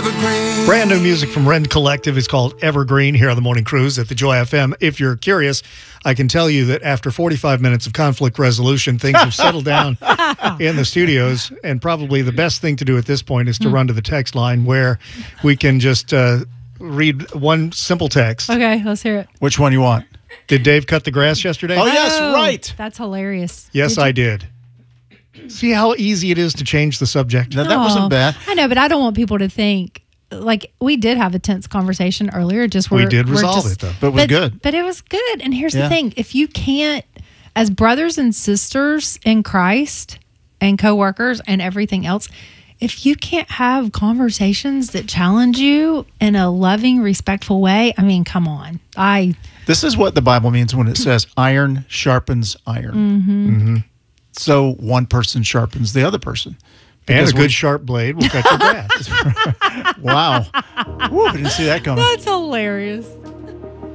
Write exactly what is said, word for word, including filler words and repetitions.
Evergreen. Brand new music from Rend Collective is called Evergreen here on the Morning Cruise at the Joy F M. If you're curious, I can tell you that after forty-five minutes of conflict resolution, things have settled down in the studios, and probably the best thing to do at this point is to mm. run to the text line where we can just uh, read one simple text. Okay, let's hear it. Which one you want? Did Dave cut the grass yesterday? Oh, yes, Oh, right. That's hilarious. Yes, did I did. See how easy it is to change the subject? No, that Oh, wasn't bad. I know, but I don't want people to think, like, we did have a tense conversation earlier. Just where We did we're resolve just, it, though. But it was but, good. But it was good. And here's Yeah. the thing. If you can't, as brothers and sisters in Christ and coworkers and everything else, if you can't have conversations that challenge you in a loving, respectful way, I mean, come on. I... This is what the Bible means when it says iron sharpens iron. Mm-hmm. Mm-hmm. So one person sharpens the other person. And a Because good we- sharp blade will cut your grass. Wow. Woo, I didn't see that coming. That's hilarious.